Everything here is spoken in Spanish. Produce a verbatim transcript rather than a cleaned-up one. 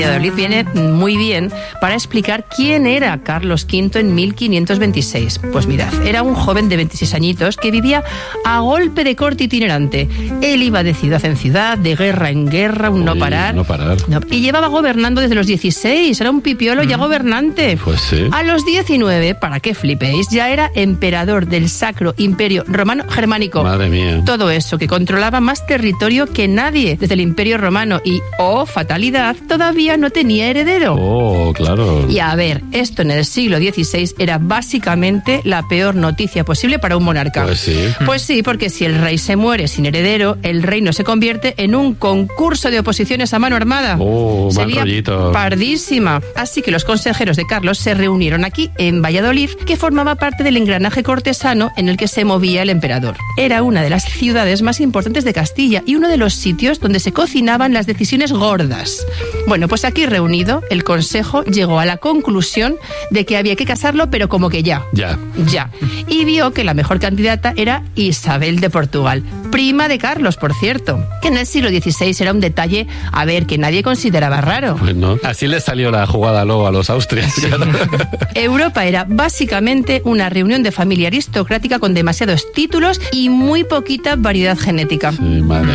Valladolid viene muy bien para explicar quién era Carlos quinto en mil quinientos veintiséis. Pues mirad, era un joven de veintiséis añitos que vivía a golpe de corte itinerante. Él iba de ciudad en ciudad, de guerra en guerra, un no Uy, parar. No parar. No, y llevaba gobernando desde los dieciséis, era un pipiolo ya gobernante. Pues sí. A los diecinueve, para que flipéis, ya era emperador del Sacro Imperio Romano Germánico. Madre mía. Todo eso, que controlaba más territorio que nadie desde el Imperio Romano y, oh, fatalidad, todavía no tenía heredero. Oh, claro. Y a ver, esto en el siglo dieciséis era básicamente la peor noticia posible para un monarca. Pues sí. Pues sí, porque si el rey se muere sin heredero, el reino se convierte en un concurso de oposiciones a mano armada. Oh, mal Sería rollito. pardísima. Así que los consejeros de Carlos se reunieron aquí, en Valladolid, que formaba parte del engranaje cortesano en el que se movía el emperador. Era una de las ciudades más importantes de Castilla y uno de los sitios donde se cocinaban las decisiones gordas. Bueno, pues aquí reunido, el consejo llegó a la conclusión de que había que casarlo, pero como que ya. Ya. Ya. Y vio que la mejor candidata era Isabel de Portugal, prima de Carlos, por cierto, que en el siglo dieciséis era un detalle, a ver, que nadie consideraba raro. Pues no. Así les salió la jugada luego a los austrias. Europa era básicamente una reunión de familia aristocrática con demasiados títulos y muy poquita variedad genética. Sí, madre.